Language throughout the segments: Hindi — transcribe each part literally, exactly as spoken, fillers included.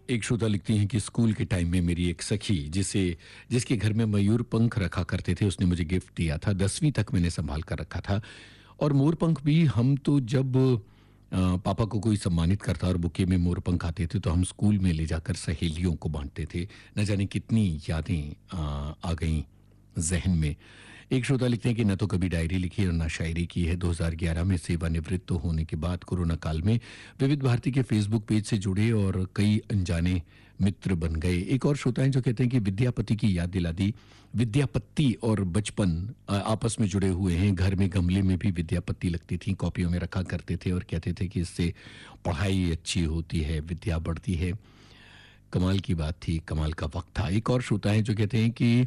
एक श्रोता लिखती हैं कि स्कूल के टाइम में मेरी एक सखी जिसे जिसके घर में मयूर पंख रखा करते थे, उसने मुझे गिफ्ट दिया था। दसवीं तक मैंने संभाल कर रखा था। और मोर पंख भी हम तो जब अ, पापा को कोई सम्मानित करता और बुके में मोर पंख आते थे तो हम स्कूल में ले जाकर सहेलियों को बांटते थे। न जाने कितनी यादें अ, आ गईं जहन में। एक श्रोता लिखते हैं कि न तो कभी डायरी लिखी और न शायरी की है। दो हज़ार ग्यारह में सेवानिवृत्त होने के बाद कोरोना काल में विविध भारती के फेसबुक पेज से जुड़े और कई अनजाने मित्र बन गए। एक और श्रोता हैं जो कहते हैं कि विद्यापति की याद दिला दी। विद्यापति और बचपन अ, आपस में जुड़े हुए हैं। घर में गमले में भी विद्यापति लगती थी, कॉपियों में रखा करते थे और कहते थे कि इससे पढ़ाई अच्छी होती है, विद्या बढ़ती है। कमाल की बात थी, कमाल का वक्त था। एक और श्रोता है जो कहते हैं कि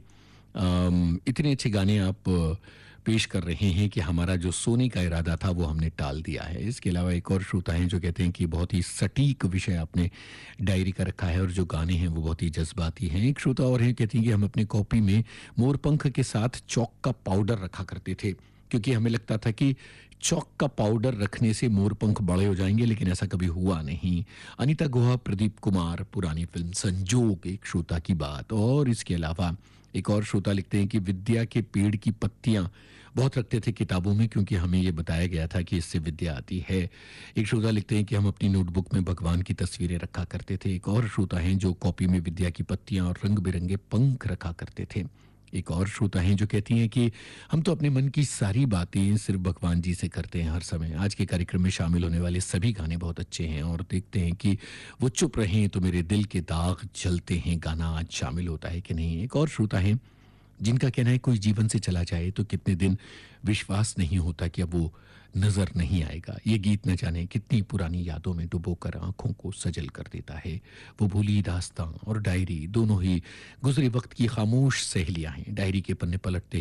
अम, इतने अच्छे गाने आप अ, पेश कर रहे हैं कि हमारा जो सोने का इरादा था वो हमने टाल दिया है। इसके अलावा एक और श्रोता हैं जो कहते हैं कि बहुत ही सटीक विषय आपने डायरी का रखा है और जो गाने हैं वो बहुत ही जज्बाती हैं। एक श्रोता और हैं कहती हैं कि हम अपनी कॉपी में मोरपंख के साथ चौक का पाउडर रखा करते थे, क्योंकि हमें लगता था कि चौक का पाउडर रखने से मोरपंख बड़े हो जाएंगे, लेकिन ऐसा कभी हुआ नहीं। अनीता गुहा, प्रदीप कुमार, पुरानी फिल्म संजोग एक श्रोता की बात। और इसके अलावा एक और श्रोता लिखते हैं कि विद्या के पेड़ की पत्तियां बहुत रखते थे किताबों में, क्योंकि हमें ये बताया गया था कि इससे विद्या आती है। एक श्रोता लिखते हैं कि हम अपनी नोटबुक में भगवान की तस्वीरें रखा करते थे। एक और श्रोता हैं जो कॉपी में विद्या की पत्तियां और रंग बिरंगे पंख रखा करते थे। एक और श्रोता हैं जो कहती हैं कि हम तो अपने मन की सारी बातें सिर्फ भगवान जी से करते हैं हर समय। आज के कार्यक्रम में शामिल होने वाले सभी गाने बहुत अच्छे हैं और देखते हैं कि वो चुप रहें तो मेरे दिल के दाग जलते हैं गाना आज शामिल होता है कि नहीं। एक और श्रोता हैं जिनका कहना है कोई जीवन से चला जाए तो कितने दिन विश्वास नहीं होता कि अब वो नजर नहीं आएगा। ये गीत न जाने कितनी पुरानी यादों में डुबोकर आंखों को सजल कर देता है। वो भूली दास्तां और डायरी दोनों ही गुजरे वक्त की खामोश सहेलियां हैं। डायरी के पन्ने पलटते